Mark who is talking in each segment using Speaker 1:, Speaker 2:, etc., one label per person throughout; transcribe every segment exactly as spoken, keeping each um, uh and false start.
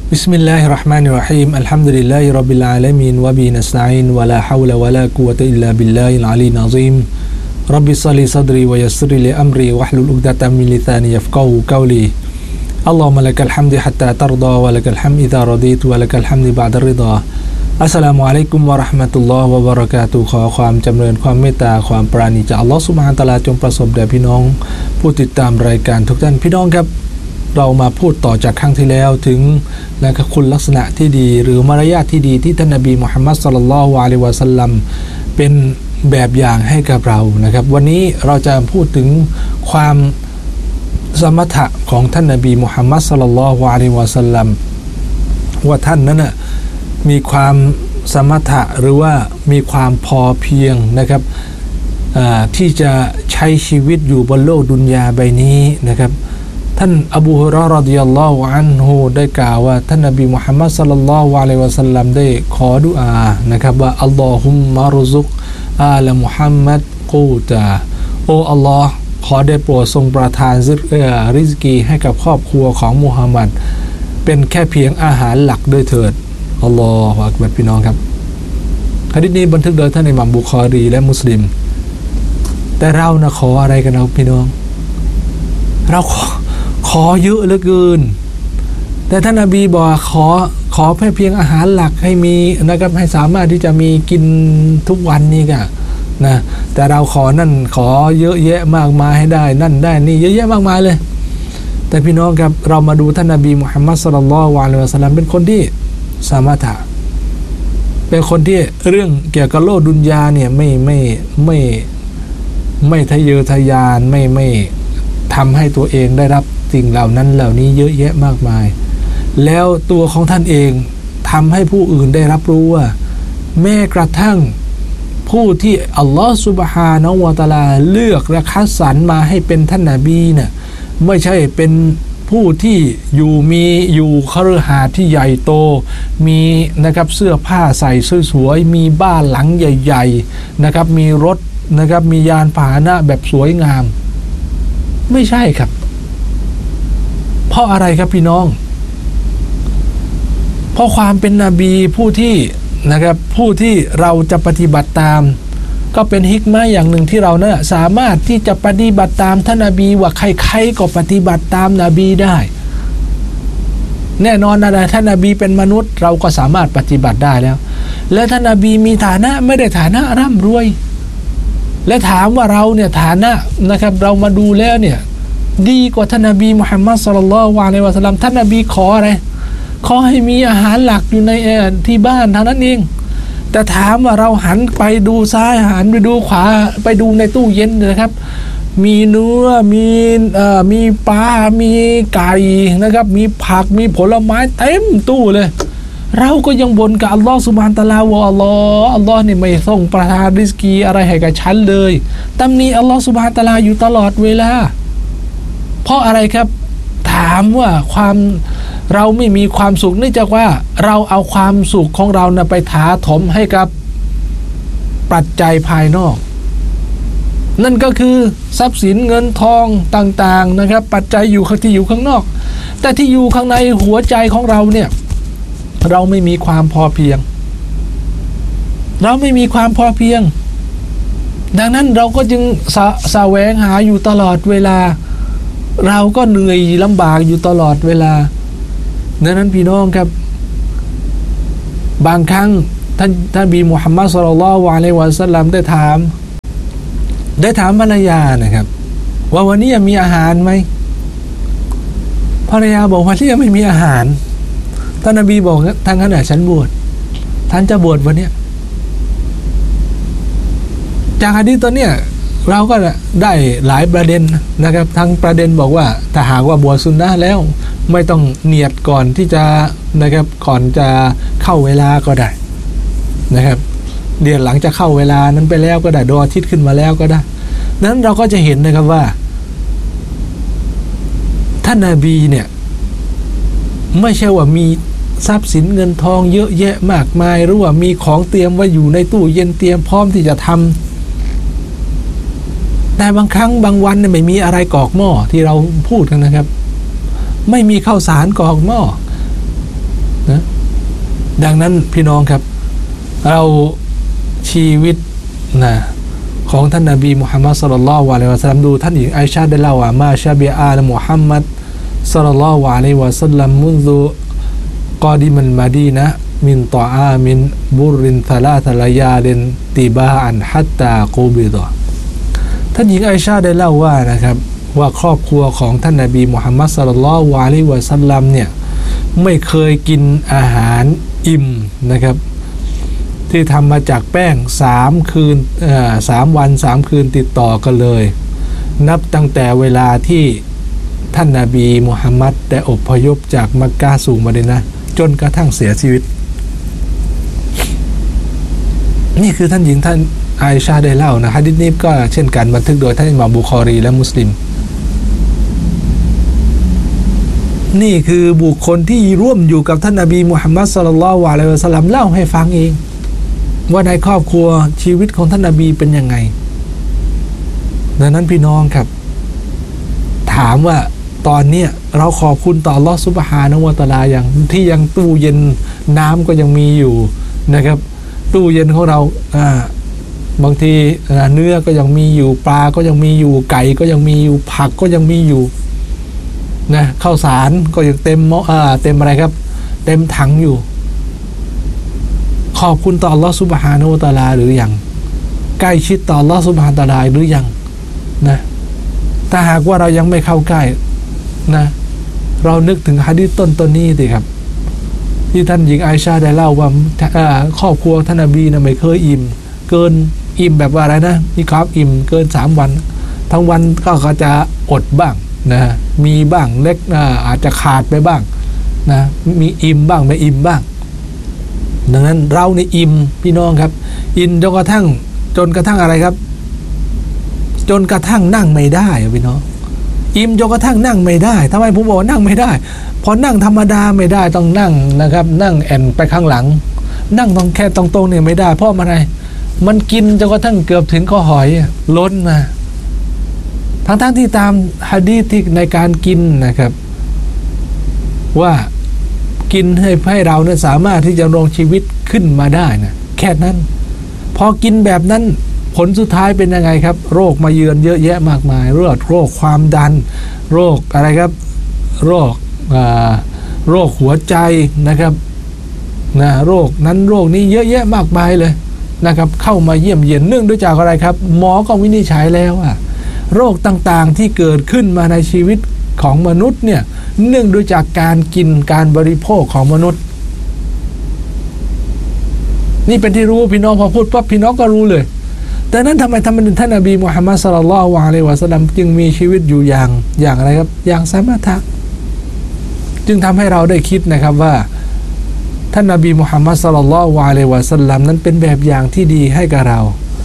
Speaker 1: بسم الله الرحمن الرحيم الحمد لله رب العالمين وبه نستعين ولا حول ولا قوة إلا بالله العلي العظيم رب اشرح لي صدري ويسر لي أمري واحلل عقدة من لساني يفقهوا قولي اللهم لك الحمد حتى ترضى ولك الحمد إذا رضيت ولك الحمد بعد الرضاอัสสลามุอะลัยกุมวะเราะห์มะตุลลอฮ์วะบะเราะกาตุฮ์ขอความจำเริญความเมตตาความปราณีจากอัลเลาะห์ซุบฮานะฮูวะตะอาลาจงประสบแด่พี่น้องผู้ติดตามรายการทุกท่านพี่น้องครับเรามาพูดต่อจากครั้งที่แล้วถึงนะครับคุณลักษณะที่ดีหรือมารยาทที่ดีที่ท่านนบีมุฮัมมัดศ็อลลัลลอฮุอะลัยฮิวะซัลลัมเป็นแบบอย่างให้กับเรานะครับวันนี้เราจะพูดถึงความสมถะของท่านนบีมุฮัมมัดศ็อลลัลลอฮุอะลัยฮิวะซัลลัมว่าท่านนั้นน่ะมีความสมถะหรือว่ามีความพอเพียงนะครับที่จะใช้ชีวิตอยู่บนโลกดุนยาใบนี้นะครับท่านอบูฮุรอเราะฮ์ รอฎิยัลลอฮุอันฮุได้กล่าวว่าท่านนบีมุฮัมมัดศ็อลลัลลอฮุอะลัยฮิวะซัลลัมได้ขอดุอานะครับว่าอัลลอฮุมมะรุซุกอาลมุฮัมมัดกูตาโออัลลอฮ์ขอได้โปรดทรงประทานริซกีให้กับครอบครัวของมุฮัมมัดเป็นแค่เพียงอาหารหลักด้วยเถิดอัลลอฮฺอักบัรพี่น้องครับหะดีษนี้บันทึกโดยท่านอิหม่ามบุคอรีและมุสลิมแต่เรานะขออะไรกันเราพี่น้องเราขอขอเยอะเหลือเกินแต่ท่านนบีบอกขอขอแค่เพียงอาหารหลักให้มีนะครับให้สามารถที่จะมีกินทุกวันนี่ก็นะแต่เราขอนั่นขอเยอะแยะมากมายให้ได้นั่นได้นี่เยอะแยะมากมายเลยแต่พี่น้องครับเรามาดูท่านนบีมุฮัมมัดศ็อลลัลลอฮุอะลัยฮิวะซัลลัมเป็นคนที่สมถะเป็นคนที่เรื่องเกี่ยวกับโลกดุนยาเนี่ยไม่ไม่ไม่ไม่ทะเยอทะยานไม่ไม่ทำให้ตัวเองได้รับสิ่งเหล่านั้นเหล่านี้เยอะแยะมากมายแล้วตัวของท่านเองทำให้ผู้อื่นได้รับรู้ว่าแม้กระทั่งผู้ที่อัลลอฮฺซุบฮานะฮูวะตะอาลาเลือกและคัดสรรมาให้เป็นท่านนบีเนี่ยไม่ใช่เป็นผู้ที่อยู่มีอยู่คฤหาสน์ที่ใหญ่โตมีนะครับเสื้อผ้าใส่สวยๆมีบ้านหลังใหญ่ๆนะครับมีรถนะครับมียานพาหนะแบบสวยงามไม่ใช่ครับเพราะอะไรครับพี่น้องเพราะความเป็นนบีผู้ที่นะครับผู้ที่เราจะปฏิบัติตามก็เป็นฮิกมะห์อย่างหนึ่งที่เราเนี่ยสามารถที่จะปฏิบัติตามท่านนบีว่าใครๆก็ปฏิบัติตามนบีได้แน่นอนนะท่านนบีเป็นมนุษย์เราก็สามารถปฏิบัติได้แล้วและท่านนบีมีฐานะไม่ได้ฐานะร่ำรวยและถามว่าเราเนี่ยฐานะนะครับเรามาดูแล้วเนี่ยดีกว่าท่านนบีมุฮัมมัดศ็อลลัลลอฮุอะลัยฮิวะซัลลัมท่านนบีขออะไรขอให้มีอาหารหลักอยู่ในที่บ้านเท่านั้นเองแต่ถามว่าเราหันไปดูซ้ายหันไปดูขวาไปดูในตู้เย็นนะครับมีเนื้อมีเอ่อมีปลามีไก่นะครับมีผักมีผลไม้เต็มตู้เลยเราก็ยังบ่นกับอัลลอฮฺซุบฮานะฮูวะตะอาลาว่าอัลลอฮฺอัลลอฮฺนี่ไม่ส่งประทานริสกีอะไรให้กับฉันเลยตำหนิอัลลอฮฺซุบฮานะฮูวะตะอาลาอยู่ตลอดเวลาเพราะอะไรครับถามว่าความเราไม่มีความสุขเนื่องจากว่าเราเอาความสุขของเรานะไปถาถมให้กับปัจจัยภายนอกนั่นก็คือทรัพย์สินเงินทองต่างๆนะครับปัจจัยอยู่ที่อยู่ข้างนอกแต่ที่อยู่ข้างในหัวใจของเราเนี่ยเราไม่มีความพอเพียงเราไม่มีความพอเพียงดังนั้นเราก็จึงสะแสวงหาอยู่ตลอดเวลาเราก็เหนื่อยลำบากอยู่ตลอดเวลาดังนั้นพี่น้องครับบางครั้งท่านท่านบีมุฮัมมัดศ็อลลัลลอฮุอะลัยฮิวะซัลลัมได้ถามได้ถามภรรยานะครับว่าวันนี้มีอาหารไหมภรรยาบอกว่าที่ไม่มีอาหารท่านนบีบอกทางนั้นน่ะฉันบวชท่านจะบวชวันนี้จากหะดีษตัวเนี้ยเราก็ได้หลายประเด็นนะครับทั้งประเด็นบอกว่าถ้าหากว่าบวชซุนนะห์แล้วไม่ต้องเนียดก่อนที่จะนะครับก่อนจะเข้าเวลาก็ได้นะครับเดี๋ยวหลังจะเข้าเวลานั้นไปแล้วก็ได้ดวงอาทิตย์ขึ้นมาแล้วก็ได้นั้นเราก็จะเห็นนะครับว่าท่านนบีเนี่ยไม่ใช่ว่ามีทรัพย์สินเงินทองเยอะแยะมากมายหรือว่ามีของเตรียมไว้อยู่ในตู้เย็นเตรียมพร้อมที่จะทำแต่บางครั้งบางวันเนี่ยไม่มีอะไรกอกหม้อที่เราพูดกันนะครับ ไม่มีข้าวสารกรอกหม้อดังนั้นพี่น้องครับเราชีวิตนะของท่านนบีมุฮัมมัดศ็อลลัลลอฮุอะลัยฮิวะซัลลัมดูท่านหญิงไอชาได้เล่าว่ามาชาบิอาลมุฮัมมัดศ็อลลัลลอฮุอะลัยฮิวะซัลลัมมุนซุกอดิมัลมะดีนะห์มินตออามินบุรินซะลาซะลายาลินติบาอันฮัตตากูบิดะท่านหญิงไอชาได้เล่าว่านะครับว่าครอบครัวของท่านนบีมุฮัมมัดศ็อลลัลลอฮุอะลัยฮิวะซัลลัมเนี่ยไม่เคยกินอาหารอิ่มนะครับที่ทำมาจากแป้งสามคืนสามวันสามคืนติดต่อกันเลยนับตั้งแต่เวลาที่ท่านนบีมุฮัมมัดได้อพยพจากมักกะฮ์สู่มะดีนะห์จนกระทั่งเสียชีวิตนี่คือท่านหญิงท่านไอชาได้เล่านะฮะหะดีษนี้ก็เช่นกันบันทึกโดยท่านอิหม่ามบุคอรีและมุสลิมนี่คือบุคคลที่ร่วมอยู่กับท่านนบีมุฮัมมัดศ็อลลัลลอฮุอะลัยฮิวะซัลลัมเล่าให้ฟังเองว่าในครอบครัวชีวิตของท่านนบีเป็นยังไงดังนั้นพี่น้องครับถามว่าตอนนี้เราขอบคุณต่ออัลเลาะห์ซุบฮานะฮูวะตะอาลาอย่างที่ยังตู้เย็นน้ำก็ยังมีอยู่นะครับตู้เย็นของเราอ่าบางทีเนื้อก็ยังมีอยู่ปลาก็ยังมีอยู่ไก่ก็ยังมีอยู่ผักก็ยังมีอยู่นะข้าวสารก็ยังเต็มหม้ออ่าเต็มอะไรครับเต็มถังอยู่ขอบคุณต่ออัลเลาะห์ซุบฮานะฮูวะตะอาลาหรือยังใกล้ชิดต่ออัลเลาะห์ซุบฮานะฮูวะตะอาลาหรือยังนะถ้าหากว่าเรายังไม่เข้าใกล้นะเรานึกถึงหะดีษต้นต้นนี้สิครับที่ท่านหญิงไอชาได้เล่าว่าครอบครัวท่านนบีนะไม่เคยอิ่มเกินอิ่มแบบว่าอะไรนะมีความอิ่มเกินสามวันทั้งวันก็ก็จะอดบ้างนะมีบ้างเล็กอาจจะขาดไปบ้างนะมีอิ่มบ้างไม่อิ่มบ้างดังนั้นเราในอิ่มพี่น้องครับอิ่มจนกระทั่งจนกระทั่งอะไรครับจนกระทั่งนั่งไม่ได้พี่น้องอิ่มจนกระทั่งนั่งไม่ได้ทำไมผมบอกนั่งไม่ได้พอนั่งธรรมดาไม่ได้ต้องนั่งนะครับนั่งแอนไปข้างหลังนั่งตรงแค่ตรงๆเนี่ยไม่ได้เพราะอะไรมันกินจนกระทั่งเกือบถึงคอหอยล้นมาทั้งๆที่ตามหะดีษที่ในการกินนะครับว่ากินให้ให้เราเนี่ยสามารถที่จะดำรงชีวิตขึ้นมาได้นะแค่นั้นพอกินแบบนั้นผลสุดท้ายเป็นยังไงครับโรคมาเยือนเยอะแยะมากมายโรคโรคความดันโรคอะไรครับโรคอ่าโรคหัวใจนะครับนะโรคนั้นโรคนี้เยอะแยะมากมายเลยนะครับเข้ามาเยี่ยมเยียนเนื่องด้วยจากอะไรครับหมอก็วินิจฉัยแล้วว่าโรคต่างๆที่เกิดขึ้นมาในชีวิตของมนุษย์เนี่ยเนื่องด้วยจากการกินการบริโภคของมนุษย์นี่เป็นที่รู้พี่น้องพอพูดปั๊บพี่น้องก็รู้เลยแต่นั้นทำไมทำไมท่านนบีมุฮัมมัดศ็อลลัลลอฮุอะลัยฮิวะซัลลัมจึงมีชีวิตอยู่อย่างอย่างอะไรครับอย่างสมถะจึงทำให้เราได้คิดนะครับว่าท่านนบีมุฮัมมัดศ็อลลัลลอฮุอะลัยฮิวะซัลลัมนั้นเป็นแบบอย่างที่ดีให้กับเรา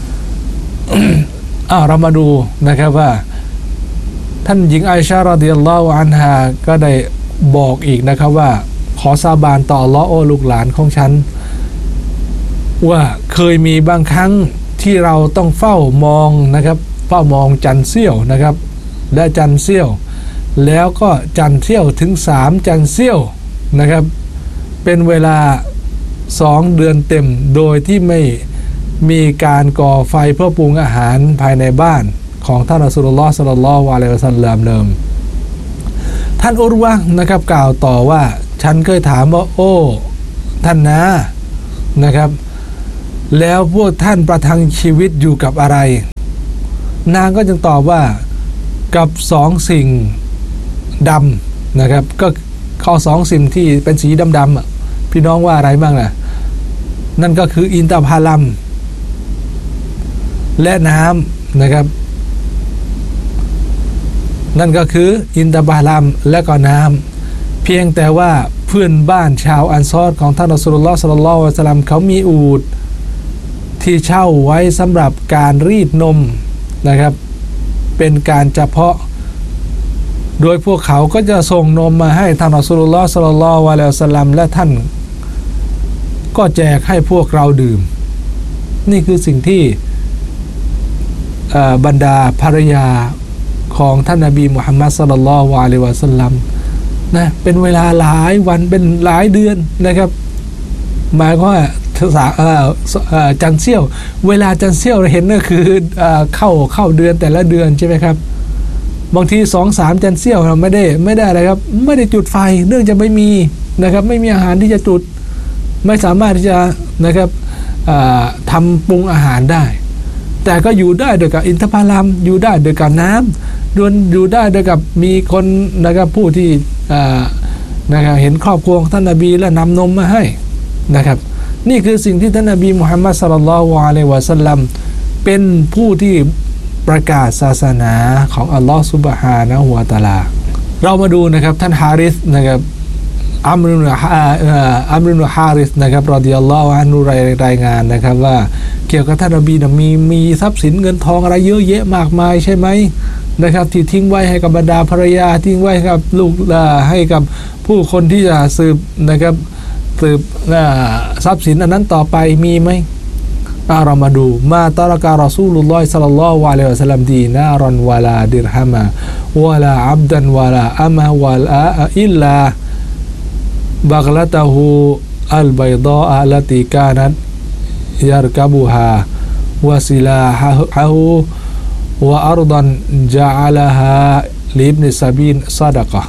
Speaker 1: อ้าวเรามาดูนะครับว่าท่านหญิงไอชารอฎิยัลลอฮุอันฮาก็ได้บอกอีกนะครับว่าขอสาบานต่ออัลเลาะห์โอ้ลูกหลานของฉันว่าเคยมีบางครั้งที่เราต้องเฝ้ามองนะครับเฝ้ามองจันทร์เสี้ยวนะครับและจันทร์เสี้ยวแล้วก็จันทร์เสี้ยวถึงสามจันทร์เสี้ยวนะครับเป็นเวลาสองเดือนเต็มโดยที่ไม่มีการก่อไฟเพื่อปรุงอาหารภายในบ้านของท่านรอซูลุลลอฮ์ ศ็อลลัลลอฮุอะลัยฮิวะซัลลัมเดิมท่านอุรวะห์นะครับกล่าวต่อว่าฉันเคยถามว่าโอ้ท่านนะนะครับแล้วพวกท่านประทังชีวิตอยู่กับอะไรนางก็จึงตอบว่ากับสองสิ่งดำนะครับก็ข้อสองสิ่งที่เป็นสีดำๆพี่น้องว่าอะไรบ้างล่ะนั่นก็คืออินทผลัมและน้ำนะครับนั่นก็คืออินทผลัมและก็น้ำเพียงแต่ว่าเพื่อนบ้านชาวอันซอรของท่านรอซูลุลลอฮ์ ศ็อลลัลลอฮุอะลัยฮิวะซัลลัมเขามีอูฐที่เช่าไว้สำหรับการรีดนมนะครับเป็นการเฉพาะโดยพวกเขาก็จะส่งนมมาให้ท่านรอซูลุลลอฮ์ ศ็อลลัลลอฮุอะลัยฮิวะซัลลัมและท่านก็แจกให้พวกเราดื่มนี่คือสิ่งที่บรรดาภรรยาของท่านนบีมุฮัมมัด ศ็อลลัลลอฮุอะลัยฮิวะซัลลัมนะเป็นเวลาหลายวันเป็นหลายเดือนนะครับหมายความว่าจันเสี้ยวเวลาจันเสี้ยวเห็นก็คือเข้าเข้าเดือนแต่ละเดือนใช่ไหมครับบางทีสองสามจันเสี้ยวเราไม่ได้ไม่ได้อะไรครับไม่ได้จุดไฟเนื่องจากไม่มีนะครับไม่มีอาหารที่จะจุดไม่สามารถที่จะนะครับทำปรุงอาหารได้แต่ก็อยู่ได้โดยกับอินทผลัมอยู่ได้โดยกับน้ำดวนอยู่ได้โดยกับมีคนนะครับผู้ที่นะครับเห็นครอบครัวท่านนบีและนำนมมาให้นะครับนี่คือสิ่งที่ท่านนบีมุฮัมมัดศ็อลลัลลอฮุอะลัยฮิวะซัลลัมเป็นผู้ที่ประกาศศาสนาของอัลลอฮฺซุบฮานะฮูวะตะอาลาเรามาดูนะครับท่านฮาริสนะครับอัมรุนอัมรุนฮาริสนะครับรอฎิยัลลอฮุอันฮุรายงานนะครับว่าเกี่ยวกับท่านนบีมีมีทรัพย์สินเงินทองอะไรเยอะแยะมากมายใช่ไหมนะครับที่ทิ้งไว้ให้กับบรรดาภรรยาทิ้งไว้กับลูกให้กับผู้คนที่จะสืบนะครับสืบทรัพย์สินอันนั้นต่อไปมีไหมเรามาดูมาตะรกะรอซูลุลลอฮิศ็อลลัลลอฮุอะลัยฮิวะซัลลัมดีนารอนวะลาดิรฮะมะวะลาอับดันวะลาอะมะวะลาอิลลาบักละตะฮูอัลบัยฎออะลติกานัตยัรกะบุฮาวะซิลาฮะฮูวะอัรดันจาอะลาฮาลิบนิซะบีนซะดะกะห์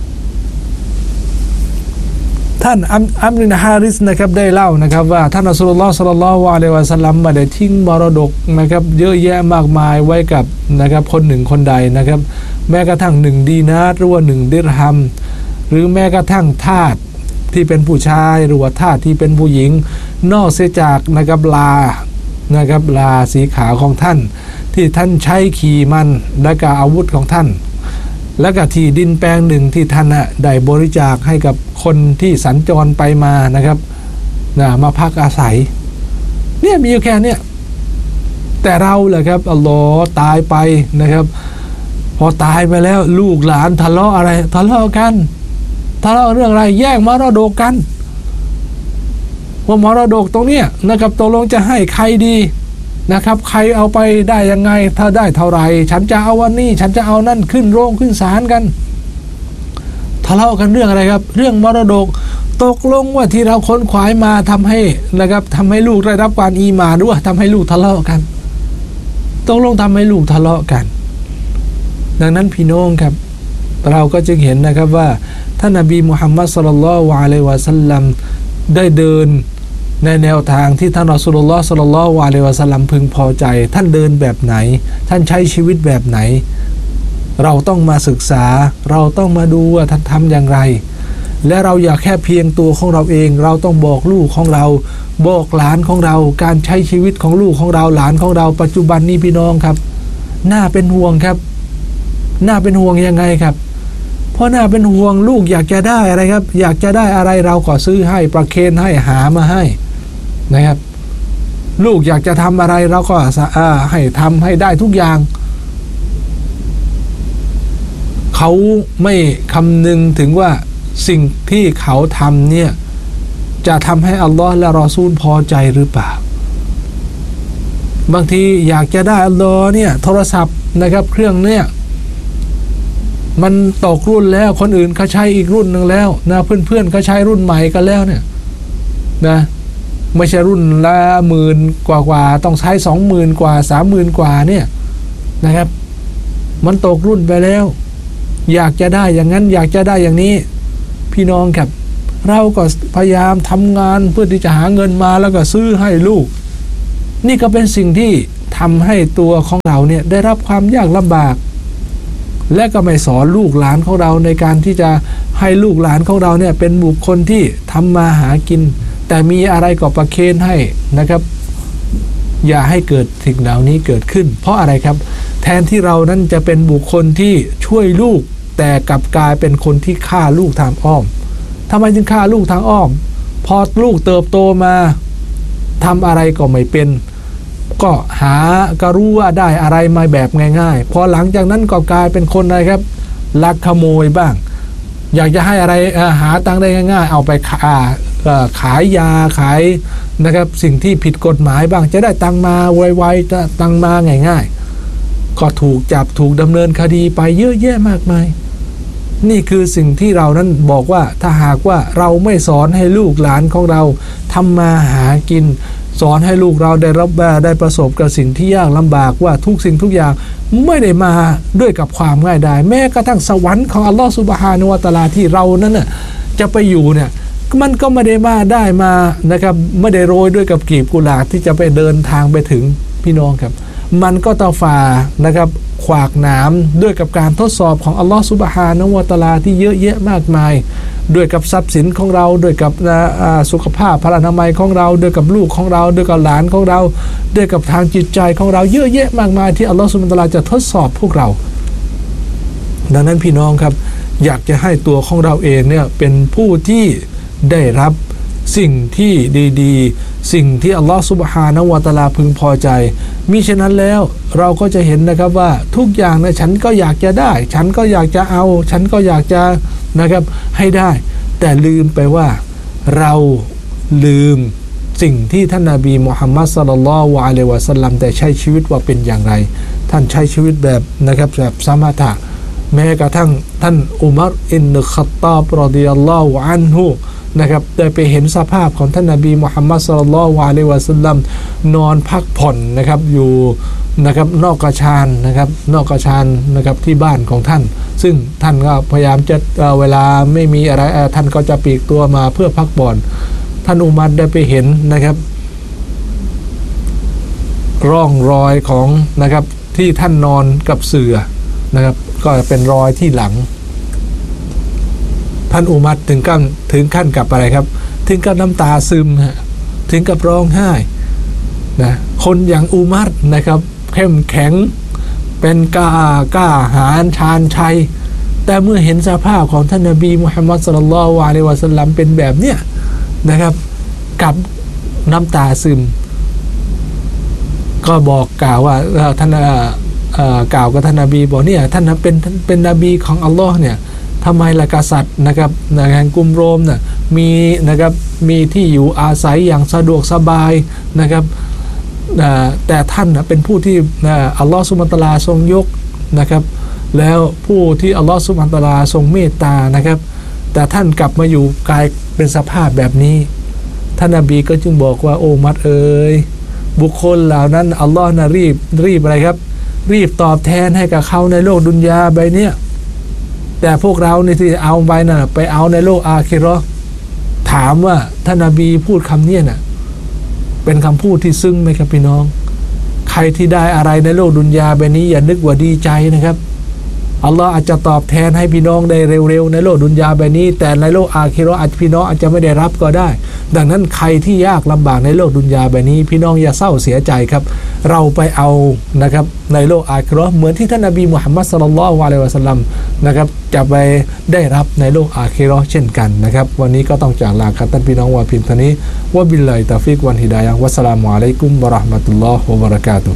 Speaker 1: ท่านอัมรุนฮาริสนะครับได้เล่านะครับว่าท่านรอซูลุลลอฮ์ศ็อลลัลลอฮุอะลัยฮิวะซัลลัมได้ทิ้งมรดกนะครับเยอะแยะมากมายไว้กับนะครับคนหนึ่งคนใดนะครับแม้กระทั่งหนึ่งดีนาร์หรือว่าหนึ่งดิรฮัมหรือแม้กระทั่งทาสที่เป็นผู้ชายหรือว่าทาสที่เป็นผู้หญิงนอกเสียจากนะครับลานะครับลาสีขาวของท่านที่ท่านใช้ขี่มันและก็อาวุธของท่านและก็ที่ดินแปลงหนึ่งที่ท่านได้บริจาคให้กับคนที่สัญจรไปมานะครับนะมาพักอาศัยเนี่ยมีอยู่แค่นี้แต่เราแหละครับอัลลอฮ์ตายไปนะครับพอตายไปแล้วลูกหลานทะเลาะอะไรทะเลาะกันทะเลาะเรื่องอะไรแย่งมรดกกันว่ามรดกตรงเนี้ยนะครับตกลงจะให้ใครดีนะครับใครเอาไปได้ยังไงถ้าได้เท่าไหร่ฉันจะเอาวันนี้ฉันจะเอานั่นขึ้นโรงขึ้นศาลกันทะเลาะกันเรื่องอะไรครับเรื่องมรดกตกลงว่าที่เราค้นขวายมาทำให้นะครับทำให้ลูกได้รับการอีหม่านด้วยทำให้ลูกทะเลาะกันตกลงทำให้ลูกทะเลาะกันดังนั้นพี่น้องครับเราก็จึงเห็นนะครับว่าท่านนบีมุฮัมมัดศ็อลลัลลอฮุอะลัยฮิวะซัลลัมได้เดินในแนวทางที่ท่านรอซูลุลลอฮ์ศ็อลลัลลอฮุอะลัยฮิวะซัลลัมพึงพอใจท่านเดินแบบไหนท่านใช้ชีวิตแบบไหนเราต้องมาศึกษาเราต้องมาดูว่าท่านทำอย่างไรและเราอย่าแค่เพียงตัวของเราเองเราต้องบอกลูกของเราบอกหลานของเราการใช้ชีวิตของลูกของเราหลานของเราปัจจุบันนี้พี่น้องครับน่าเป็นห่วงครับน่าเป็นห่วงยังไงครับเพราะน่าเป็นห่วงลูกอยากจะได้อะไรครับอยากจะได้อะไรเราก็ซื้อให้ประเคนให้หามาให้นะครับลูกอยากจะทำอะไรเราก็ให้ทำให้ได้ทุกอย่างเขาไม่คำนึงถึงว่าสิ่งที่เขาทำเนี่ยจะทำให้อัลลอฮ์และรอซูลพอใจหรือเปล่าบางทีอยากจะได้อัลลอฮ์เนี่ยโทรศัพท์นะครับเครื่องเนี่ยมันตกรุ่นแล้วคนอื่นเขาใช้อีกรุ่นหนึ่งแล้วนะเพื่อนๆเขาใช้รุ่นใหม่กันแล้วเนี่ยนะไม่ใช่รุ่นละหมื่นกว่าๆต้องใช้สองหมื่นกว่าสามหมื่นกว่าเนี่ยนะครับมันตกรุ่นไปแล้วอยากจะได้อย่างนั้นอยากจะได้อย่างนี้พี่น้องครับเราก็พยายามทำงานเพื่อที่จะหาเงินมาแล้วก็ซื้อให้ลูกนี่ก็เป็นสิ่งที่ทำให้ตัวของเราเนี่ยได้รับความยากลำบากและก็ไม่สอนลูกหลานของเราในการที่จะให้ลูกหลานของเราเนี่ยเป็นบุคคลที่ทำมาหากินแต่มีอะไรก็ประเคนให้นะครับอย่าให้เกิดสิ่งเหล่านี้เกิดขึ้นเพราะอะไรครับแทนที่เรานั้นจะเป็นบุคคลที่ช่วยลูกแต่กลับกลายเป็นคนที่ฆ่าลูกทางอ้อมทำไมจึงฆ่าลูกทางอ้อมพอลูกเติบโตมาทำอะไรก็ไม่เป็นก็หาก็รู้ว่าได้อะไรมาแบบง่ายๆพอหลังจากนั้นก็กลายเป็นคนอะไรครับลักขโมยบ้างอยากจะให้อะไรหาตังค์ได้ง่ายๆเอาไปขายยาขายนะครับสิ่งที่ผิดกฎหมายบ้างจะได้ตังค์มาไวๆตังค์มาง่ายๆก็ถูกจับถูกดำเนินคดีไปเยอะแยะมากมายนี่คือสิ่งที่เรานั้นบอกว่าถ้าหากว่าเราไม่สอนให้ลูกหลานของเราทำมาหากินสอนให้ลูกเราได้รับได้ประสบกับสิ่งที่ยากลำบากว่าทุกสิ่งทุกอย่างไม่ได้มาด้วยกับความง่ายดายแม้กระทั่งสวรรค์ของอัลลอฮฺซุบฮานะฮูวะตะอาลาที่เรานั้นน่ะจะไปอยู่เนี่ยมันก็ไม่ได้มาได้มานะครับไม่ได้โรยด้วยกับกลีบกุหลาบที่จะไปเดินทางไปถึงพี่น้องครับมันก็ต้องฝ่านะครับขวากหนามด้วยกับการทดสอบของอัลลอฮฺซุบฮานะฮูวะตะอาลาที่เยอะแยะมากมายด้วยกับทรัพย์สินของเราด้วยกับสุขภาพพลานามัยของเราด้วยกับลูกของเราด้วยกับหลานของเราด้วยกับทางจิตใจของเราเยอะแยะมากมายที่อัลลอฮฺซุบฮานะฮูวะตะอาลาจะทดสอบพวกเราดังนั้นพี่น้องครับอยากจะให้ตัวของเราเองเนี่ยเป็นผู้ที่ได้รับสิ่งที่ดีๆสิ่งที่อัลลอฮฺซุบฮานะฮูวะตะอาลาพึงพอใจมิฉะนั้นแล้วเราก็จะเห็นนะครับว่าทุกอย่างนะฉันก็อยากจะได้ฉันก็อยากจะเอาฉันก็อยากจะนะครับให้ได้แต่ลืมไปว่าเราลืมสิ่งที่ท่านนบีมุฮัมมัดศ็อลลัลลอฮุอะลัยฮิวะซัลลัมได้ใช้ชีวิตว่าเป็นอย่างไรท่านใช้ชีวิตแบบนะครับแบบสมถะแม้กระทั่งท่านอุมัรอิบนุค็อฏฏอบรอฎิยัลลอฮุอันฮุนะครับได้ไปเห็นสภาพของท่านนบีมุฮัมมัดศ็อลลัลลอฮุอะลัยฮิวะซัลลัมนอนพักผ่อนนะครับอยู่นะครับนอกกระชานนะครับนอกกระชานนะครับที่บ้านของท่านซึ่งท่านก็พยายามจะเ, เวลาไม่มีอะไรท่านก็จะปลีกตัวมาเพื่อพักผ่อนท่านอุมัรได้ไปเห็นนะครับร่องรอยของนะครับที่ท่านนอนกับเสื่อนะครับก็เป็นรอยที่หลังท่านอุมัรถึงขั้นถึงขั้นกับอะไรครับถึงกับน้ำตาซึมฮะถึงกับร้องไห้นะคนอย่างอุมัรนะครับเข้มแข็งเป็นกล้ากล้าหาญชาญชัยแต่เมื่อเห็นสภาพของท่านนบีมุฮัมมัดศ็อลลัลลอฮุอะลัยฮิวะซัลลัมเป็นแบบเนี้ยนะครับกับน้ำตาซึมก็บอกกล่าวว่าท่านกล่าวกับท่านนบีบอกเนี่ยท่านเป็นเป็นนบีของอัลลอฮ์เนี่ยทำไมล่ะกษัตริย์นะครับในแห่งกรุงโรมน่ะมีนะครับมีที่อยู่อาศัยอย่างสะดวกสบายนะครับแต่ท่านเป็นผู้ที่อัลลอฮฺซุบฮานะฮูวะตะอาลาทรงยกนะครับแล้วผู้ที่อัลลอฮฺซุบฮานะฮูวะตะอาลาทรงเมตตานะครับแต่ท่านกลับมาอยู่กลายเป็นสภาพแบบนี้ท่านนบีก็จึงบอกว่าโอ้มัดเอ๋ยบุคคลเหล่านั้นอัลลอฮ์น่ะรีบรีบอะไรครับรีบตอบแทนให้กับเขาในโลกดุนยาใบเนี้ยแต่พวกเราในที่เอาไปน่ะไปเอาในโลกอาคิเราะห์ถามว่าท่านนบีพูดคำนี้น่ะเป็นคำพูดที่ซึ้งไหมครับพี่น้องใครที่ได้อะไรในโลกดุนยาใบนี้อย่านึกว่าดีใจนะครับอัลลอฮ์อาจจะตอบแทนให้พี่น้องได้เร็วๆในโลกดุนยาใบนี้แต่ในโลกอาคิเราะห์อาจพี่น้องอาจจะไม่ได้รับก็ได้ดังนั้นใครที่ยากลำบากในโลกดุนยาใบนี้พี่น้องอย่าเศร้าเสียใจครับเราไปเอานะครับในโลกอาคิเราะห์เหมือนที่ท่านนบีมุฮัมมัดศ็อลลัลลอฮุอะลัยฮิวะซัลลัมนะครับจะไปได้รับในโลกอาคิเราะห์เช่นกันนะครับวันนี้ก็ต้องจากลาครับท่านพี่น้องว่าเพียงเท่านี้วะบิลลาฮิตอฟิกวัลฮิดายะฮ์วัสสลามุอะลัยกุมวะเราะห์มะตุลลอฮ์วะบะเราะกาตุฮ์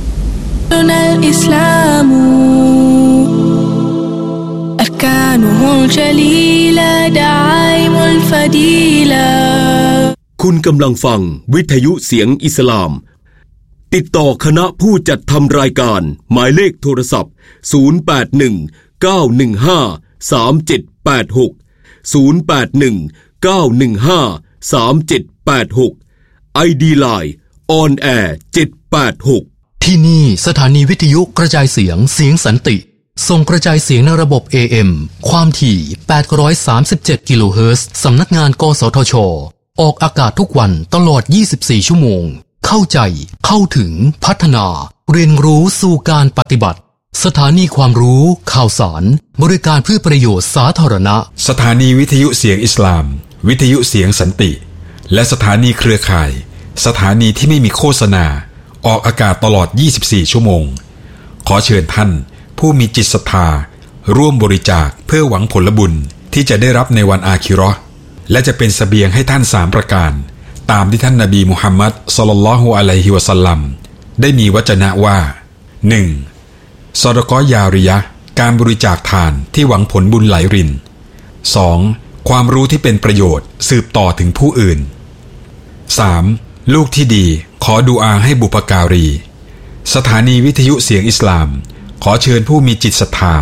Speaker 2: أركانه الجليلة دعائم الفضيلة
Speaker 3: คุณกำลังฟังวิทยุเสียงอิสลามติดต่อคณะผู้จัดทำรายการหมายเลขโทรศัพท์ศูนย์ แปด หนึ่ง เก้า หนึ่ง ห้า สาม เจ็ด แปด หก ศูนย์ แปด หนึ่ง เก้า หนึ่ง ห้า สาม เจ็ด แปด หก ไอ ดี Line On Air เจ็ด แปด หก
Speaker 4: ที่นี่สถานีวิทยุกระจายเสียงเสียงสันติส่งกระจายเสียงในระบบ เอ เอ็ม ความถี่แปดร้อยสามสิบเจ็ดกิโลเฮิรตซ์สำนักงานกสทช.ออกอากาศทุกวันตลอดยี่สิบสี่ชั่วโมงเข้าใจเข้าถึงพัฒนาเรียนรู้สู่การปฏิบัติสถานีความรู้ข่าวสารบริการเพื่อประโยชน์สาธารณะ
Speaker 5: สถานีวิทยุเสียงอิสลามวิทยุเสียงสันติและสถานีเครือข่ายสถานีที่ไม่มีโฆษณาออกอากาศตลอดยี่สิบสี่ชั่วโมงขอเชิญท่านผู้มีจิตศรัทธาร่วมบริจาคเพื่อหวังผลบุญที่จะได้รับในวันอาคิเราะห์และจะเป็นเสบียงให้ท่านสามประการตามที่ท่านนบีมุฮัมมัดศ็อลลัลลอฮุอะลัยฮิวะซัลลัมได้มีวจนะว่า หนึ่ง ซอดะกอฮ์ยาริยะห์การบริจาคทานที่หวังผลบุญไหลริน สอง ความรู้ที่เป็นประโยชน์สืบต่อถึงผู้อื่น สาม ลูกที่ดีขอดุอาให้บุพการีสถานีวิทยุเสียงอิสลามขอเชิญผู้มีจิตศรัทธา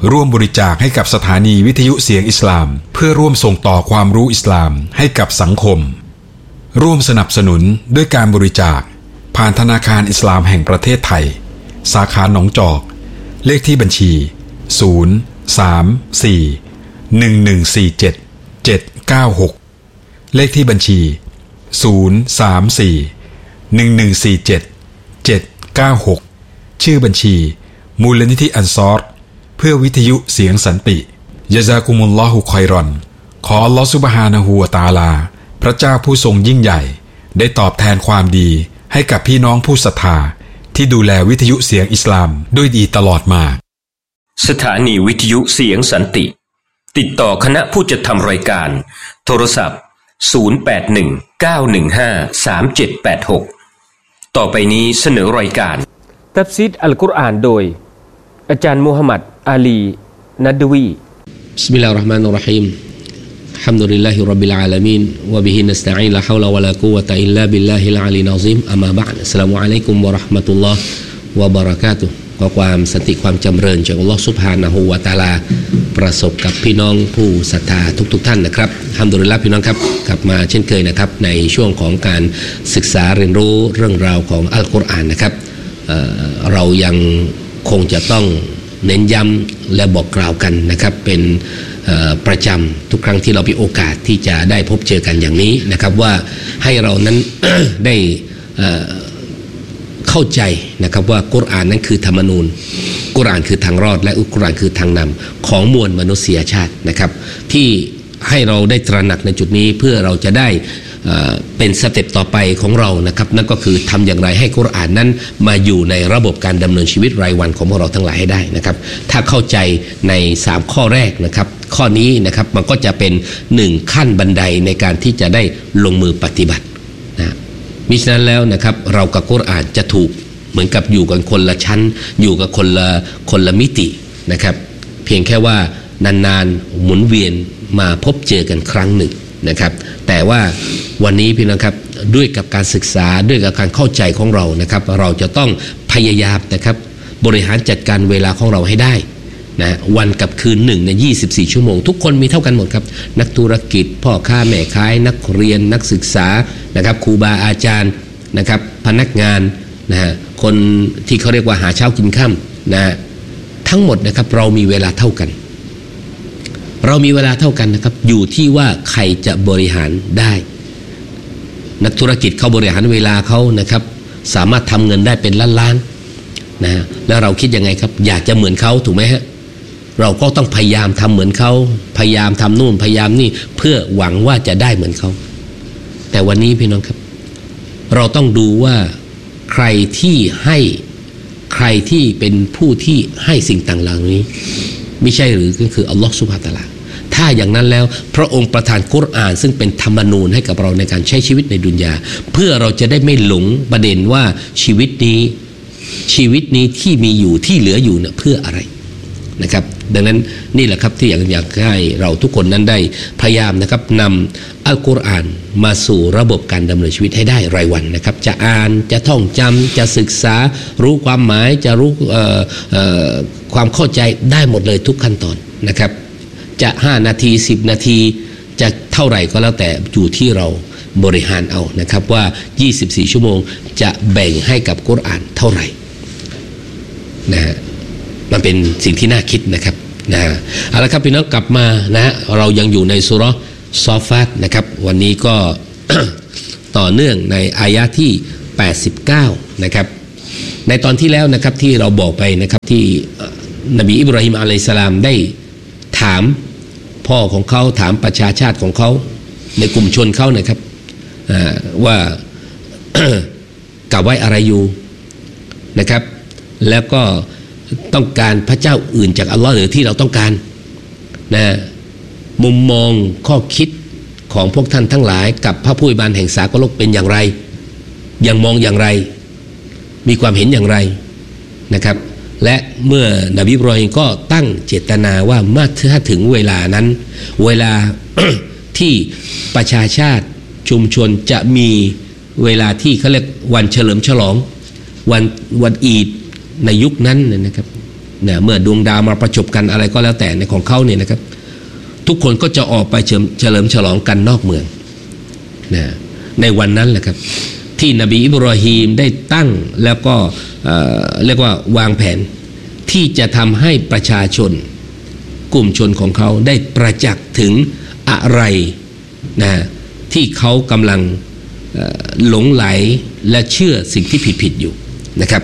Speaker 5: ร่วมบริจาคให้กับสถานีวิทยุเสียงอิสลามเพื่อร่วมส่งต่อความรู้อิสลามให้กับสังคมร่วมสนับสนุนด้วยการบริจาคผ่านธนาคารอิสลามแห่งประเทศไทยสาขาหนองจอกเลขที่บัญชีศูนย์ สาม สี่ หนึ่ง หนึ่ง สี่ เจ็ด เจ็ด เก้า หกเลขที่บัญชีศูนย์ สาม สี่ หนึ่ง หนึ่ง สี่ เจ็ด เจ็ด เก้า หกชื่อบัญชีมูลนิธิอันซอรเพื่อวิทยุเสียงสันติยะซากุมุลลอฮุคอยรอนขออัลเลาะห์ซุบฮานะฮูวะตะอาลาพระเจ้าผู้ทรงยิ่งใหญ่ได้ตอบแทนความดีให้กับพี่น้องผู้ศรัทธาที่ดูแลวิทยุเสียงอิสลามด้วยดีตลอดมา
Speaker 6: สถานีวิทยุเสียงสันติติดต่อคณะผู้จัดทำรายการโทรศัพท์ศูนย์ แปด หนึ่ง เก้า หนึ่ง ห้า สาม เจ็ด แปด หกต่อไปนี้เสนอรายการ
Speaker 7: ตัฟซีรอัลกุรอานโดยอาจารย์มูฮัมหมัดอาลีนัดวี
Speaker 8: บิสมิลลาฮิรเราะห์มานิรเราะฮีมอัลฮัมดุลิลลาฮิร็อบบิลอาลามีนวะบิฮินัสตะอีนลาฮาวลาวะลากุวะตะอิลลาบิลลาฮิลอาลีลอะซีมอัมมาบะอ์ดอัสสลามุอะลัยกุมวะเราะห์มะตุลลอฮ์วะบะเราะกาตุฮ์ขอความสันติความจำเริญจากอัลเลาะห์ซุบฮานะฮูวะตะอาลาประสบกับพี่น้องผู้ศรัทธาทุกๆท่านนะครับอัลฮัมดุลิลลาห์พี่น้องครับกลับมาเช่นเคยนะครับในช่วงของการศึกษาเรียนรู้เรื่องราวของอัลกุรอานนะครับ เอ่อ เรายังคงจะต้องเน้นย้ำและบอกกล่าวกันนะครับเป็นประจำทุกครั้งที่เรามีโอกาสที่จะได้พบเจอกันอย่างนี้นะครับว่าให้เรานั้น ได้เข้าใจนะครับว่ากุรอานนั้นคือธรรมนูญกุรอานคือทางรอดและกุรอานคือทางนำของมวลมนุษยชาตินะครับที่ให้เราได้ตระหนักในจุดนี้เพื่อเราจะได้เป็นสเต็ปต่อไปของเรานะครับนั่นก็คือทำอย่างไรให้กุรอานนั้นมาอยู่ในระบบการดำเนินชีวิตรายวันของพวกเราทั้งหลายให้ได้นะครับถ้าเข้าใจในสามข้อแรกนะครับข้อนี้นะครับมันก็จะเป็นหนึ่งขั้นบันไดในการที่จะได้ลงมือปฏิบัตินะมิฉะนั้นแล้วนะครับเรากับกุรอานจะถูกเหมือนกับอยู่กันคนละชั้นอยู่กับคนละคนละมิตินะครับเพียงแค่ว่านานๆหมุนเวียนมาพบเจอกันครั้งหนึ่งนะครับแต่ว่าวันนี้พี่น้องครับด้วยกับการศึกษาด้วยกับการเข้าใจของเรานะครับเราจะต้องพยายามนะครับบริหารจัดการเวลาของเราให้ได้นะวันกับคืนหนึ่งในยี่สิบสี่ชั่วโมงทุกคนมีเท่ากันหมดครับนักธุรกิจพ่อค้าแม่ขายนักเรียนนักศึกษานะครับครูบาอาจารย์นะครับพนักงานนะฮะคนที่เขาเรียกว่าหาเช้ากินค่ำนะทั้งหมดนะครับเรามีเวลาเท่ากันเรามีเวลาเท่ากันนะครับอยู่ที่ว่าใครจะบริหารได้นักธุรกิจเขาบริหารเวลาเขานะครับสามารถทำเงินได้เป็นล้านๆนะแล้วเราคิดยังไงครับอยากจะเหมือนเขาถูกไหมฮะเราก็ต้องพยายามทำเหมือนเขาพยายามทำนู่นพยายามนี่เพื่อหวังว่าจะได้เหมือนเขาแต่วันนี้พี่น้องครับเราต้องดูว่าใครที่ให้ใครที่เป็นผู้ที่ให้สิ่งต่างเหล่านี้ไม่ใช่หรือก็คืออัลลอฮฺซุบฮานะฮูวะตะอาลาถ้าอย่างนั้นแล้วพระองค์ประทานกุรอานซึ่งเป็นธรรมนูญให้กับเราในการใช้ชีวิตในดุนยาเพื่อเราจะได้ไม่หลงประเด็นว่าชีวิตนี้ชีวิตนี้ที่มีอยู่ที่เหลืออยู่เนี่ยเพื่ออะไรนะครับดังนั้นนี่แหละครับที่อยากอยากให้เราทุกคนนั้นได้พยายามนะครับนำอัลกุรอานมาสู่ระบบการดำเนินชีวิตให้ได้รายวันนะครับจะอ่านจะท่องจำจะศึกษารู้ความหมายจะรู้เอ่อเอ่อความเข้าใจได้หมดเลยทุกขั้นตอนนะครับจะห้านาทีสิบนาทีจะเท่าไหร่ก็แล้วแต่อยู่ที่เราบริหารเอานะครับว่ายี่สิบสี่ชั่วโมงจะแบ่งให้กับกุรอานเท่าไหร่นะฮะมันเป็นสิ่งที่น่าคิดนะครับนะเอาละครับพี่น้องกลับมานะฮะเรายังอยู่ในซูเราะห์ซอฟาตนะครับวันนี้ก็ ต่อเนื่องในอายะที่แปดสิบเก้านะครับในตอนที่แล้วนะครับที่เราบอกไปนะครับที่นบีอิบราฮิมอะลัยฮิสสลามได้ถามพ่อของเขาถามประชาชาติของเขาในกลุ่มชนเขานะครับว่า กล่าวไว้อะไรอยู่นะครับแล้วก็ต้องการพระเจ้าอื่นจากอัลลอฮ์หรือที่เราต้องการนะมุมมองข้อคิดของพวกท่านทั้งหลายกับพระผู้อวยบานแห่งสากลโลกเป็นอย่างไรยังมองอย่างไรมีความเห็นอย่างไรนะครับและเมื่อนบีอิบราฮิมก็ตั้งเจตนาว่าเมื่อถ้าถึงเวลานั้นเวลา ที่ประชาชาติชุมชนจะมีเวลาที่เขาเรียกวันเฉลิมฉลองวันวันอีดในยุคนั้นนะครับเนี่ยเมื่อดวงดาวมาประจบกันอะไรก็แล้วแต่ในของเขาเนี่ยนะครับทุกคนก็จะออกไปเฉลิมฉลองกันนอกเมืองนะในวันนั้นแหละครับที่นบีอิบรอฮีมได้ตั้งแล้วก็เอ่อเรียกว่าวางแผนที่จะทำให้ประชาชนกลุ่มชนของเขาได้ประจักษ์ถึงอะไรนะที่เขากำลังหลงไหลและเชื่อสิ่งที่ผิดๆอยู่นะครับ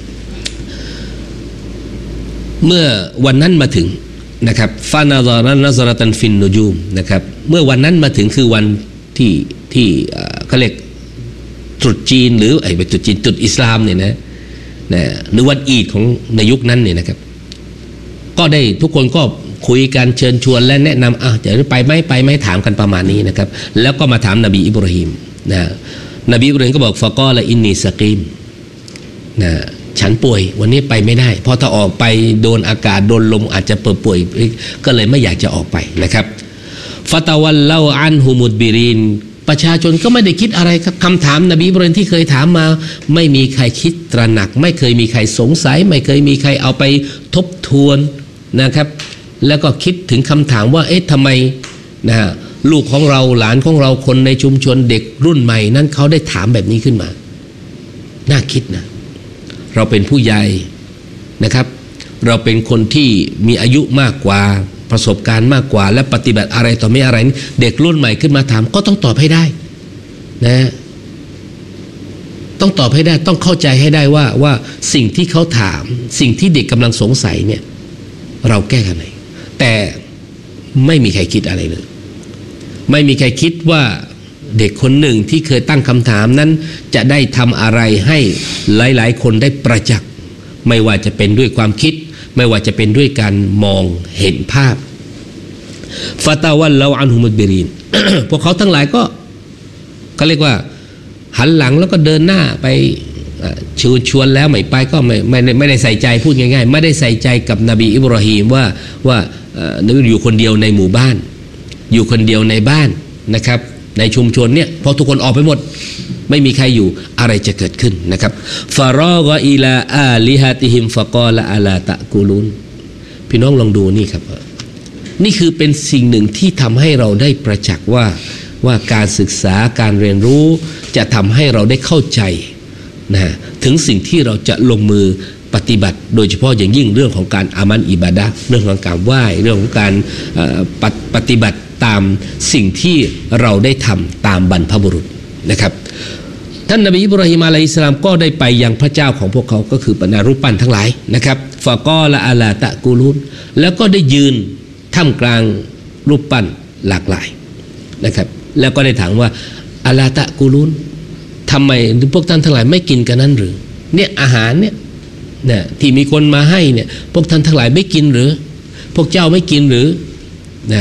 Speaker 8: เมื่อวันนั้นมาถึงนะครับฟานาซารันนัซรตันฟินนูจูมนะครับเมื่อวันนั้นมาถึงคือวันที่ที่เขาเรียกตรุษจีนหรือไอ้ตรุษจีนตรุษอิสลามเนี่ยนะนะหรือวันอีดของในยุคนั้นเนี่ยนะครับก็ได้ทุกคนก็คุยกันเชิญชวนและแนะนำอ่ะจะไปไหมไปไหมถามกันประมาณนี้นะครับแล้วก็มาถามนบีอิบราฮิมนะนบีอิบราฮิมก็บอกฟะกอละอินนีสกีมนะฉันป่วยวันนี้ไปไม่ได้เพราะถ้าออกไปโดนอากาศโดนลมอาจจะป่วยก็เลยไม่อยากจะออกไปนะครับฟะตะวัลลาอันฮุมุดบิรินประชาชนก็ไม่ได้คิดอะไรครับคำถามนบีอิบราฮิมที่เคยถามมาไม่มีใครคิดตระหนักไม่เคยมีใครสงสัยไม่เคยมีใครเอาไปทบทวนนะครับแล้วก็คิดถึงคำถามว่าเอ๊ะทำไมนะลูกของเราหลานของเราคนในชุมชนเด็กรุ่นใหม่นั้นเขาได้ถามแบบนี้ขึ้นมาน่าคิดนะเราเป็นผู้ใหญ่นะครับเราเป็นคนที่มีอายุมากกว่าประสบการณ์มากกว่าและปฏิบัติอะไรต่อไม่อะไรเด็กรุ่นใหม่ขึ้นมาถามก็ต้องตอบให้ได้นะต้องตอบให้ได้ต้องเข้าใจให้ได้ว่าว่าสิ่งที่เขาถามสิ่งที่เด็กกำลังสงสัยเนี่ยเราแก้กันไหนแต่ไม่มีใครคิดอะไรเลยไม่มีใครคิดว่าเด็กคนหนึ่งที่เคยตั้งคำถามนั้นจะได้ทำอะไรให้หลายๆคนได้ประจักษ์ไม่ว่าจะเป็นด้วยความคิดไม่ว่าจะเป็นด้วยการมองเห็นภาพฟาตาวัลลาอันฮุมุดบิริน พวกเขาทั้งหลายก็ก็เรียกว่าหันหลังแล้วก็เดินหน้าไปชวนชวนแล้วไม่ไปก็ไม่ไม่ไม่ได้ใส่ใจพูดง่ายๆไม่ได้ใส่ใจกับนบีอิบราฮิมว่าว่านึกอยู่คนเดียวในหมู่บ้านอยู่คนเดียวในบ้านนะครับในชุมชนเนี่ยพอทุกคนออกไปหมดไม่มีใครอยู่อะไรจะเกิดขึ้นนะครับฟารอกอิลาอาลิฮะติฮิมฟะกอละอะลาตะกูลุนพี่น้องลองดูนี่ครับนี่คือเป็นสิ่งหนึ่งที่ทำให้เราได้ประจักษ์ว่าว่าการศึกษาการเรียนรู้จะทำให้เราได้เข้าใจนะถึงสิ่งที่เราจะลงมือปฏิบัติโดยเฉพาะอย่างยิ่งเรื่องของการอามันอิบาดะห์เรื่องของการไหว้เรื่องของการปฏิบัติตามสิ่งที่เราได้ทำตามบรรพบุรุษนะครับท่านนบีอิบราฮิมอะลัยฮิสสลามก็ได้ไปยังพระเจ้าของพวกเขาก็คือบรรดารูปปั้นทั้งหลายนะครับฟะกอละอะลาตะกูลุนแล้วก็ได้ยืนท่ามกลางรูปปั้นหลากหลายนะครับแล้วก็ได้ถามว่าอะลาตะกูลุนทำไมพวกท่านทั้งหลายไม่กินกันนั้นหรือเนี่ยอาหารเนี่ยนะที่มีคนมาให้เนี่ยพวกท่านทั้งหลายไม่กินหรือพวกเจ้าไม่กินหรือนะ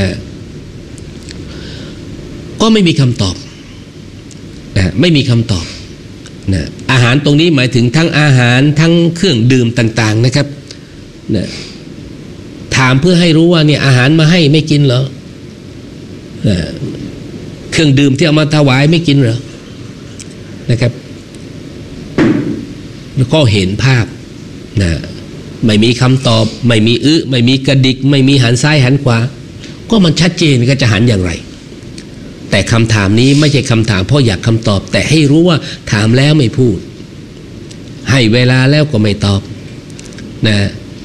Speaker 8: ก็ไม่มีคำตอบนะไม่มีคำตอบนะอาหารตรงนี้หมายถึงทั้งอาหารทั้งเครื่องดื่มต่างๆนะครับนะถามเพื่อให้รู้ว่าเนี่ยอาหารมาให้ไม่กินเหรอนะเครื่องดื่มที่เอามาถวายไม่กินเหรอนะครับแล้วก็เห็นภาพนะไม่มีคำตอบไม่มีอึไม่มีกระดิกไม่มีหันซ้ายหันขวาก็มันชัดเจนก็จะหันอย่างไรแต่คำถามนี้ไม่ใช่คำถามเพราะอยากคำตอบแต่ให้รู้ว่าถามแล้วไม่พูดให้เวลาแล้วก็ไม่ตอบนะ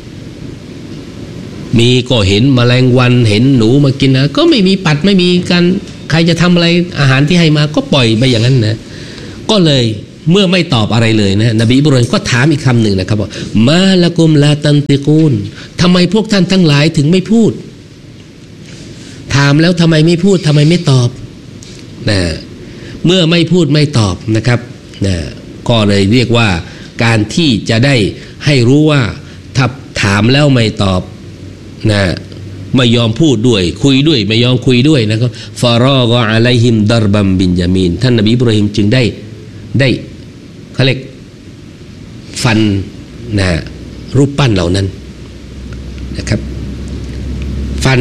Speaker 8: มีก็เห็นแมลงวันเห็นหนูมากินนะก็ไม่มีปัดไม่มีการใครจะทำอะไรอาหารที่ให้มาก็ปล่อยไปอย่างนั้นนะก็เลยเมื่อไม่ตอบอะไรเลยนะนบีอิบราฮิมก็ถามอีกคำหนึ่งนะครับว่ามาละกุมลาตันติกูนทำไมพวกท่านทั้งหลายถึงไม่พูดถามแล้วทำไมไม่พูดทำไมไม่ตอบนะเมื่อไม่พูดไม่ตอบนะครับนะก็เลยเรียกว่าการที่จะได้ให้รู้ว่าถ้าถามแล้วไม่ตอบนะไม่ยอมพูดด้วยคุยด้วยไม่ยอมคุยด้วยนะครับฟารอกอะลัยฮิมดัรบัมบินยามีนท่านนบีอิบราฮิมจึงได้ได้เขาเรียกฟันนะรูปปั้นเหล่านั้นนะครับฟัน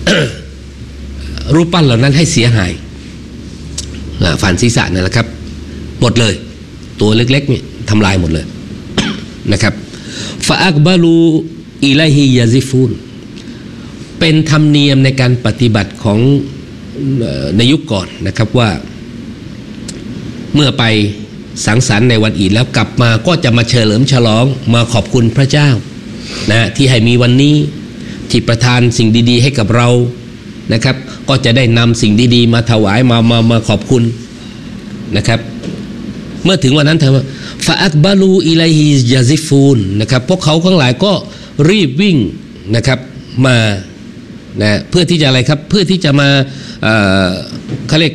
Speaker 8: รูปปั้นเหล่านั้นให้เสียหายฟันศีรษะนั่นแหละครับหมดเลยตัวเล็กๆนี่ทำลายหมดเลย นะครับฟาอักบาลูอิลัยฮิยะซิฟูนเป็นธรรมเนียมในการปฏิบัติของในยุคก่อนนะครับว่าเมื่อไปสังสรรค์ในวันอีดแล้วกลับมาก็จะมาเฉลิมฉลองมาขอบคุณพระเจ้านะที่ให้มีวันนี้ที่ประทานสิ่งดีๆให้กับเรานะครับก็จะได้นำสิ่งดีๆมาถวายมามามาขอบคุณนะครับเมื่อถึงวันนั้นเธอฟาอักบาลูอิลัยฮิยาซิฟูนนะครับพวกเขาทั้งหลายก็รีบวิ่งนะครับมานะเพื่อที่จะอะไรครับเพื่อที่จะมาเอ่อเขาเรียก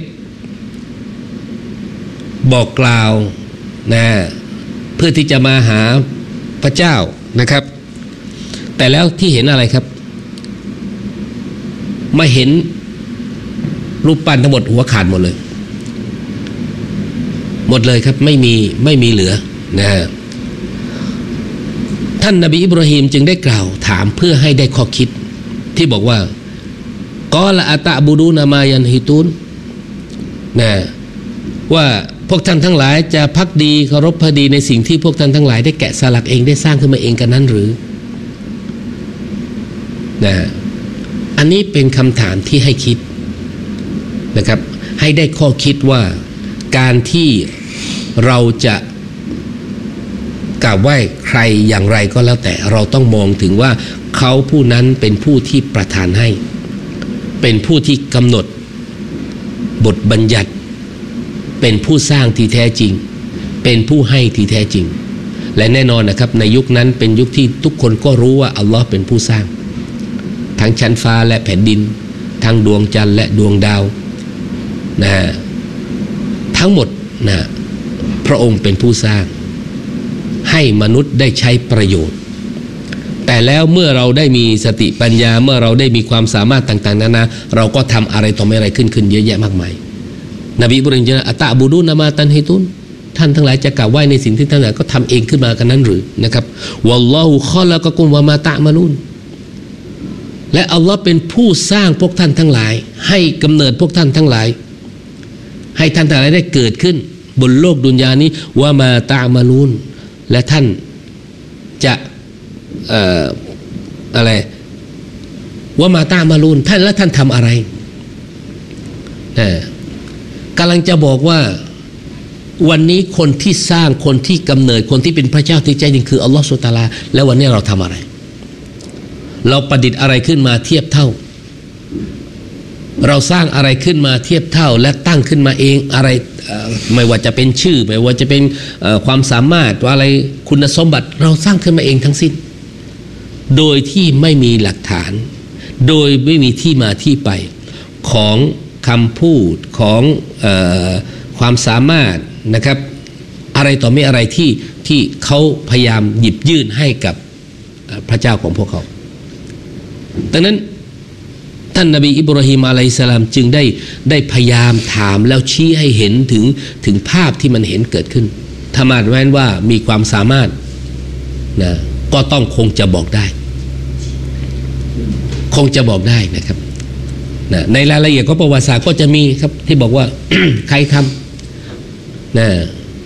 Speaker 8: บอกกล่าวนะเพื่อที่จะมาหาพระเจ้านะครับแต่แล้วที่เห็นอะไรครับมาเห็นรูปปั้นทั้งหมดหัวขาดหมดเลยหมดเลยครับไม่มีไม่มีเหลือนะท่านนบีอิบราฮิมจึงได้กล่าวถามเพื่อให้ได้ข้อคิดที่บอกว่ากอละอะตะบูดูนามายันฮิตุนนะว่าพวกท่านทั้งหลายจะภักดีเคารพพอดีในสิ่งที่พวกท่านทั้งหลายได้แกะสลักเองได้สร้างขึ้นมาเองกันนั้นหรือนะอันนี้เป็นคำถามที่ให้คิดนะครับให้ได้ข้อคิดว่าการที่เราจะกราบไหว้ใครอย่างไรก็แล้วแต่เราต้องมองถึงว่าเขาผู้นั้นเป็นผู้ที่ประทานให้เป็นผู้ที่กำหนดบทบัญญัติเป็นผู้สร้างที่แท้จริงเป็นผู้ให้ที่แท้จริงและแน่นอนนะครับในยุคนั้นเป็นยุคที่ทุกคนก็รู้ว่าอัลลอฮ์เป็นผู้สร้างทั้งชั้นฟ้าและแผ่นดินทั้งดวงจันทร์และดวงดาวนะฮะทั้งหมดนะพระองค์เป็นผู้สร้างให้มนุษย์ได้ใช้ประโยชน์แต่แล้วเมื่อเราได้มีสติปัญญาเมื่อเราได้มีความสามารถต่างๆนานาเราก็ทำอะไรต่อไม่อะไรขึ้นขึ้นเยอะแยะมากมายนบีอิบราฮิมจะอะตะบูดูนามาตันฮิตุนท่านทั้งหลายจะกล่าวไหว้ในสิ่งที่ท่านทั้งหลายก็ทำเองขึ้นมากันนั้นหรือนะครับวัลลอฮุคอละกะกุมวะมาตะมาลูนและอัลลอฮ์เป็นผู้สร้างพวกท่านทั้งหลายให้กำเนิดพวกท่านทั้งหลายให้ท่านทั้งหลายได้เกิดขึ้นบนโลกดุนยานี้วะมาตะมาลูนและท่านจะเอ่ออะไรวะมาตะมาลูนท่านและท่านทำอะไรนะกำลังจะบอกว่าวันนี้คนที่สร้างคนที่กำเนิดคนที่เป็นพระเจ้าที่แท้จริงคืออัลลอฮฺซุบฮานะฮูวะตะอาลาแล้ววันนี้เราทำอะไรเราประดิษฐ์อะไรขึ้นมาเทียบเท่าเราสร้างอะไรขึ้นมาเทียบเท่าและตั้งขึ้นมาเองอะไรไม่ว่าจะเป็นชื่อไม่ว่าจะเป็นความสามารถว่าอะไรคุณสมบัติเราสร้างขึ้นมาเองทั้งสิ้นโดยที่ไม่มีหลักฐานโดยไม่มีที่มาที่ไปของคำพูดของเอ่อความสามารถนะครับอะไรต่อไม่อะไรที่ที่เขาพยายามหยิบยื่นให้กับพระเจ้าของพวกเขาดังนั้นท่านนบีอิบราฮิมอะลัยฮิสสลามจึงได้ได้พยายามถามแล้วชี้ให้เห็นถึงถึงภาพที่มันเห็นเกิดขึ้นถ้ามาแม้นว่ามีความสามารถนะก็ต้องคงจะบอกได้คงจะบอกได้นะครับนะในรายละเอียดของประวัติศาสตร์ก็จะมีครับที่บอกว่า ใครทำนะ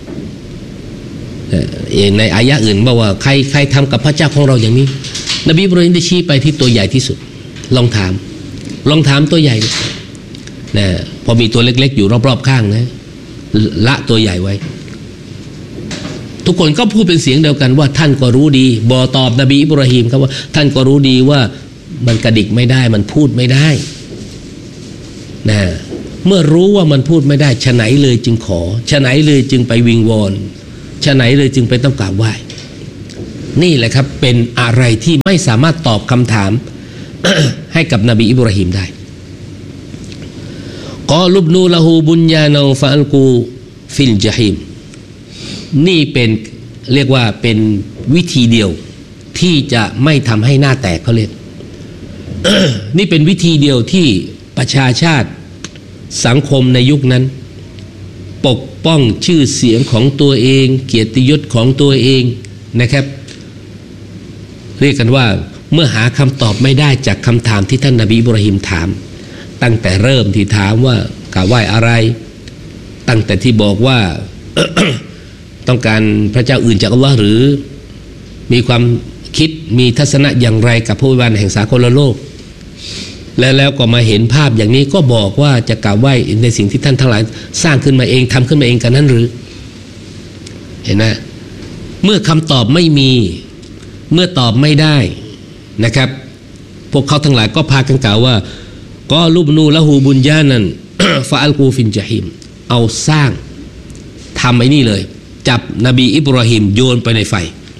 Speaker 8: ในอายะอื่นบอกว่าใครใครทำกับพระเจ้าของเราอย่างนี้นบีอิบราฮิมได้ชี้ไปที่ตัวใหญ่ที่สุดลองถามลองถามตัวใหญ่นะพอมีตัวเล็กๆอยู่รอบๆข้างนะละตัวใหญ่ไว้ทุกคนก็พูดเป็นเสียงเดียวกันว่าท่านก็รู้ดีบอตอบนบีอิบราฮิมครับว่าท่านก็รู้ดีว่ามันกระดิกไม่ได้มันพูดไม่ได้นะเมื่อรู้ว่ามันพูดไม่ได้ฉะไหนเลยจึงขอฉะไหนเลยจึงไปวิงวอนฉะไหนเลยจึงไปต้องกราบไหว้นี่แหละครับเป็นอะไรที่ไม่สามารถตอบคำถาม ให้กับนบีอิบราฮิมได้กอลุบนูละฮูบุญญานาฟะอัลกูฟิลญะฮีมนี่เป็นเรียกว่าเป็นวิธีเดียวที่จะไม่ทำให้หน้าแตกเขาเรียก นี่เป็นวิธีเดียวที่ประชาชาติสังคมในยุคนั้นปกป้องชื่อเสียงของตัวเองเกียรติยศของตัวเองนะครับเรียกกันว่าเมื่อหาคำตอบไม่ได้จากคำถามที่ท่านนบีอิบราฮิมถามตั้งแต่เริ่มที่ถามว่ากราบไหว้อะไรตั้งแต่ที่บอกว่า ต้องการพระเจ้าอื่นจากอัลลอฮ์หรือมีความคิดมีทัศนะอย่างไรกับผู้วิวาทแห่งสากลโลกและแล้วก็มาเห็นภาพอย่างนี้ก็บอกว่าจะกราบไหว้ในสิ่งที่ท่านทั้งหลายสร้างขึ้นมาเองทำขึ้นมาเองกันนั้นหรือเห็นไหมเมื่อคำตอบไม่มีเมื่อตอบไม่ได้นะครับพวกเขาทั้งหลายก็พากันกล่าวว่าก็ลูบนูละหูบุญญานัน ฟาอัลกูฟินจาฮิมเอาสร้างทำไอ้นี่เลยจับนบีอิบราฮิมโยนไปในไฟ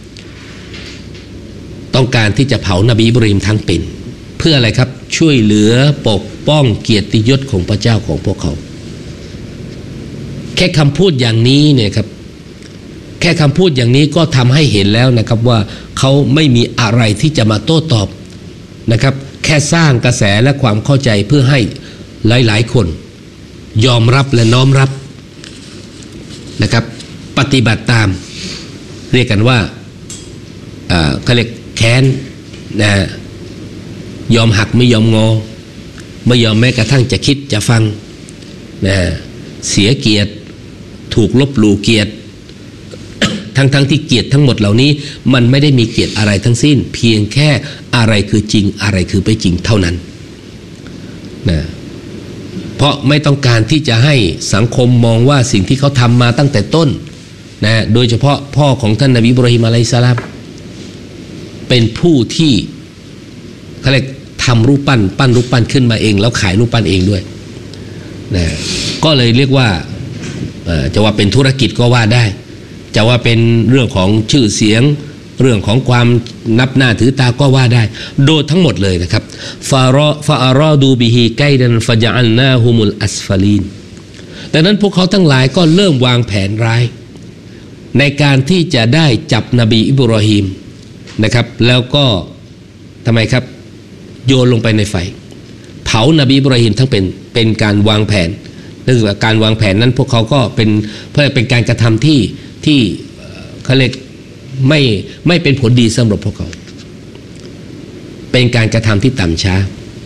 Speaker 8: ต้องการที่จะเผานบีอิบราฮิมทั้งเป็นเพื่ออะไรครับช่วยเหลือปกป้องเกียรติยศของพระเจ้าของพวกเขาแค่คำพูดอย่างนี้เนี่ยครับแค่คำพูดอย่างนี้ก็ทำให้เห็นแล้วนะครับว่าเขาไม่มีอะไรที่จะมาโต้ตอบนะครับแค่สร้างกระแสและความเข้าใจเพื่อให้หลายๆคนยอมรับและน้อมรับนะครับปฏิบัติตามเรียกกันว่าเขาเรียกแค้นนะยอมหักไม่ยอมงอไม่ยอมแม้กระทั่งจะคิดจะฟังนะเสียเกียรติถูกลบหลู่เกียรติทั้งๆ ท, ที่เกียรติทั้งหมดเหล่านี้มันไม่ได้มีเกียรติอะไรทั้งสิ้นเพียงแค่อะไรคือจริงอะไรคือไม่จริงเท่านั้นนะเพราะไม่ต้องการที่จะให้สังคมมองว่าสิ่งที่เขาทำมาตั้งแต่ต้นนะโดยเฉพาะพ่อของท่านนบีอิบราฮิมอะลัยฮิสสลามเป็นผู้ที่เขาเรียกทำรูปปั้นปั้นรูปปั้นขึ้นมาเองแล้วขายรูปปั้นเองด้วยนะก็เลยเรียกว่าจะว่าเป็นธุรกิจก็ว่าได้จะว่าเป็นเรื่องของชื่อเสียงเรื่องของความนับหน้าถือตาก็ว่าได้โดยทั้งหมดเลยนะครับฟารอฟาอารอดูบิฮิไกดันฟะญะอัลนาฮุมุลอัสฟาลีนดังนั้นพวกเขาทั้งหลายก็เริ่มวางแผนร้ายในการที่จะได้จับนบีอิบราฮิมนะครับแล้วก็ทำไมครับโยนลงไปในไฟเผานบีอิบราฮิมทั้งเป็นเป็นการวางแผนนั่นคือการวางแผนนั้นพวกเขาก็เป็นเพื่อเป็นการกระทำที่ที่เขาเรียกไม่ไม่เป็นผลดีสำหรับพวกเขาเป็นการกระทำที่ต่ำช้า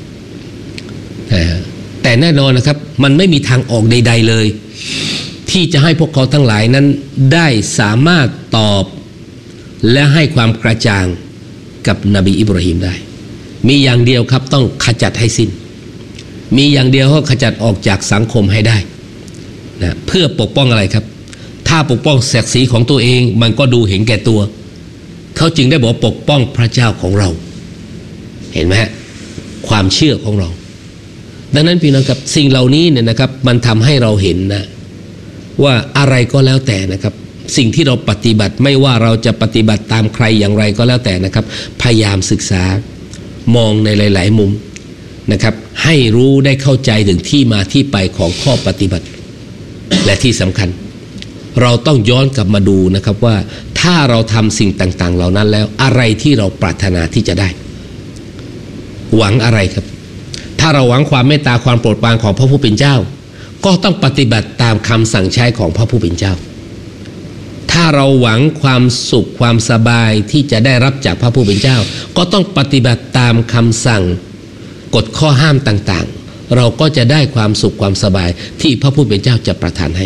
Speaker 8: แต่แน่นอนนะครับมันไม่มีทางออกใดๆเลยที่จะให้พวกเขาทั้งหลายนั้นได้สามารถตอบและให้ความกระจ่างกับนบีอิบราฮิมได้มีอย่างเดียวครับต้องขจัดให้สิ้นมีอย่างเดียวก็ขจัดออกจากสังคมให้ได้นะเพื่อปกป้องอะไรครับถ้าปกป้องศักดิ์ศรีของตัวเองมันก็ดูเห็นแก่ตัวเขาจึงได้บอกปกป้องพระเจ้าของเราเห็นไหมฮะความเชื่อของเราดังนั้นพี่น้องครับสิ่งเหล่านี้เนี่ยนะครับมันทำให้เราเห็นนะว่าอะไรก็แล้วแต่นะครับสิ่งที่เราปฏิบัติไม่ว่าเราจะปฏิบัติตามใครอย่างไรก็แล้วแต่นะครับพยายามศึกษามองในหลายๆมุมนะครับให้รู้ได้เข้าใจถึงที่มาที่ไปของข้อปฏิบัติและที่สำคัญเราต้องย้อนกลับมาดูนะครับว่าถ้าเราทำสิ่งต่างๆเหล่านั้นแล้วอะไรที่เราปรารถนาที่จะได้หวังอะไรครับถ้าเราหวังความเมตตาความโปรดปรานของพระผู้เป็นเจ้าก็ต้องปฏิบัติตามคำสั่งใช้ของพระผู้เป็นเจ้าถ้าเราหวังความสุขความสบายที่จะได้รับจากพระผู้เป็นเจ้าก็ต้องปฏิบัติตามคำสั่งกฎข้อห้ามต่างๆเราก็จะได้ความสุขความสบายที่พระผู้เป็นเจ้าจะประทานให้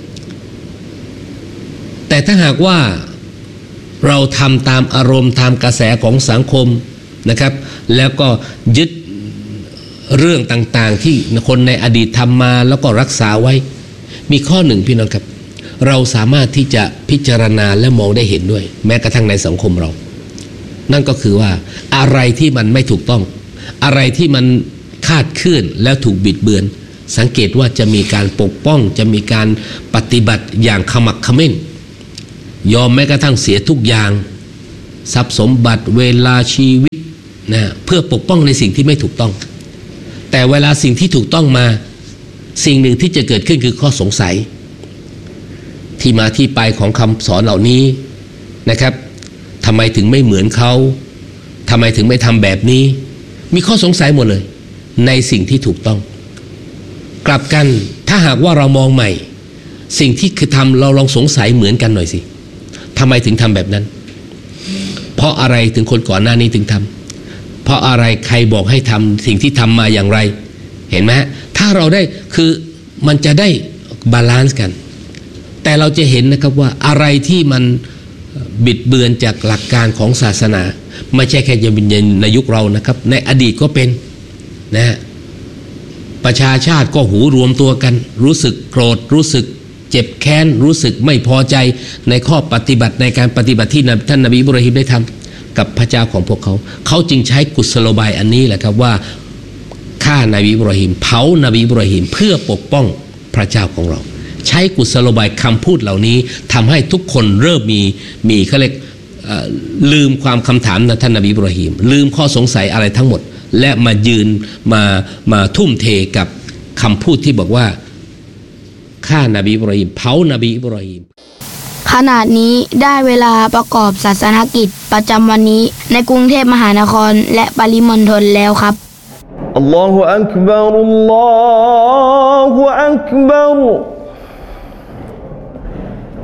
Speaker 8: แต่ถ้าหากว่าเราทำตามอารมณ์ตามกระแสของสังคมนะครับแล้วก็ยึดเรื่องต่างๆที่คนในอดีตทำมาแล้วก็รักษาไว้มีข้อหนึ่งพี่น้องครับเราสามารถที่จะพิจารณาและมองได้เห็นด้วยแม้กระทั่งในสังคมเรานั่นก็คือว่าอะไรที่มันไม่ถูกต้องอะไรที่มันคาดเคลื่อนแล้วถูกบิดเบือนสังเกตว่าจะมีการปกป้องจะมีการปฏิบัติอย่างขมักเขม้นยอมแม้กระทั่งเสียทุกอย่างทรัพย์สมบัติเวลาชีวิตนะเพื่อปกป้องในสิ่งที่ไม่ถูกต้องแต่เวลาสิ่งที่ถูกต้องมาสิ่งหนึ่งที่จะเกิดขึ้นคือข้อสงสัยที่มาที่ไปของคำสอนเหล่านี้นะครับทำไมถึงไม่เหมือนเขาทำไมถึงไม่ทำแบบนี้มีข้อสงสัยหมดเลยในสิ่งที่ถูกต้องกลับกันถ้าหากว่าเรามองใหม่สิ่งที่คือทำเราลองสงสัยเหมือนกันหน่อยสิทำไมถึงทำแบบนั้นเพราะอะไรถึงคนก่อนหน้านี้ถึงทำเพราะอะไรใครบอกให้ทำสิ่งที่ทำมาอย่างไรเห็นไหมถ้าเราได้คือมันจะได้บาลานซ์กันแต่เราจะเห็นนะครับว่าอะไรที่มันบิดเบือนจากหลักการของศาสนาไม่ใช่แค่จะเป็นในยุคเรานะครับในอดีตก็เป็นนะประชาชาติก็หูรวมตัวกันรู้สึกโกรธรู้สึกเจ็บแค้นรู้สึกไม่พอใจในข้อปฏิบัติในการปฏิบัติที่ท่านนบีอิบราฮิมได้ทำกับพระเจ้าของพวกเขาเขาจึงใช้กุศโลบายอันนี้แหละครับว่าฆ่านบีอิบราฮิมเผานบีอิบราฮิมเพื่อปกป้องพระเจ้าของเราใช้กุศโลบายคำพูดเหล่านี้ทำให้ทุกคนเริ่มมีมีเขาเรียกลืมความคำถามนะท่านนบีอิบราฮิมลืมข้อสงสัยอะไรทั้งหมดและมายืนมามาทุ่มเทกับคำพูดที่บอกว่าฆ่านบีอิบราฮิมเผานบีอิบราฮิม
Speaker 9: ขณะนี้ได้เวลาประกอบศาสนกิจประจำวันนี้ในกรุงเทพมหานครและปริมณฑลแล้วครับ
Speaker 10: อัลลอฮุอักบัร อัลลอฮุอักบัร